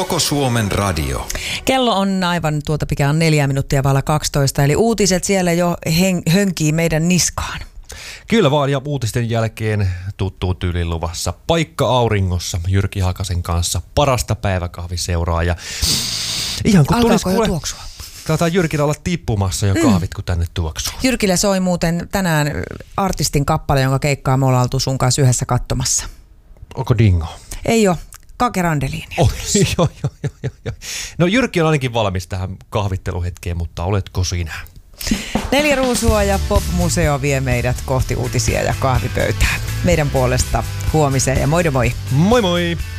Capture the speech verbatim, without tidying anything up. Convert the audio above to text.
Koko Suomen radio. Kello on aivan tuota pikään neljä minuuttia vailla kaksitoista, eli uutiset siellä jo hen- hönkii meidän niskaan. Kyllä vaan, ja uutisten jälkeen tuttuun tyyliin luvassa paikka auringossa Jyrki Hakasen kanssa parasta päiväkahviseuraa. Ja ihan kun alkaako tulis, jo kuule, tuoksua? taitaa Jyrkillä olla tippumassa jo kahvit, mm. kun tänne tuoksuu. Jyrkillä soi muuten tänään artistin kappale, jonka keikkaa me ollaan oltu sun kanssa yhdessä katsomassa. Onko Dingo? Ei ole. Kake Randeliini. Oh, joo, joo, joo, joo. No Jyrki on ainakin valmis tähän kahvitteluhetkeen, mutta oletko sinä? Neljä ruusua ja Pop-museo vie meidät kohti uutisia ja kahvipöytää. Meidän puolesta huomiseen ja moi moi! Moi moi!